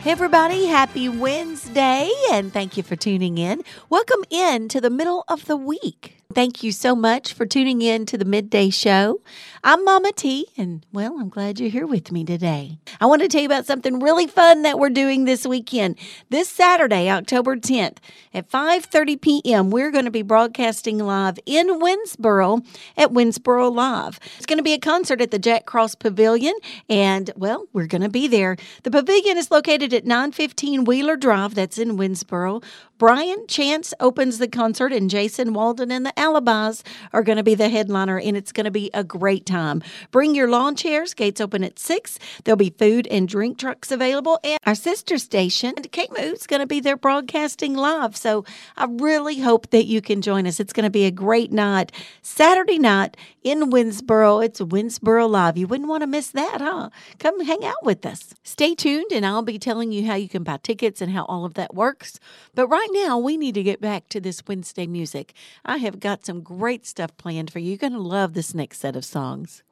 Hey everybody, happy Wednesday, and thank you for tuning in. Welcome in to the middle of the week. Thank you so much for tuning in to the midday show. I'm Mama T, and well, I'm glad you're here with me today. I want to tell you about something really fun that we're doing this weekend. This Saturday, October 10th, at 5:30 p.m., we're going to be broadcasting live in Winsboro at Winsboro Live. It's going to be a concert at the Jack Cross Pavilion, and well, we're going to be there. The pavilion is located at 915 Wheeler Drive, that's in Winsboro. Brian Chance opens the concert, and Jason Walden and the Alibis are going to be the headliner, and it's going to be a great time. Bring your lawn chairs. Gates open at 6. There'll be food and drink trucks available, and our sister station, KMOO, is going to be there broadcasting live. So I really hope that you can join us. It's going to be a great night. Saturday night in Winsboro. It's Winsboro Live. You wouldn't want to miss that, huh? Come hang out with us. Stay tuned, and I'll be telling you how you can buy tickets and how all of that works. But right now, we need to get back to this Wednesday music. I have got some great stuff planned for you. You're going to love this next set of songs.